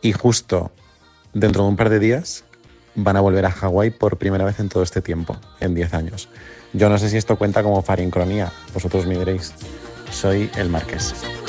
y justo dentro de un par de días van a volver a Hawái por primera vez en todo este tiempo, en 10 años. Yo no sé si esto cuenta como farincronía, vosotros me diréis. Soy el Marqués.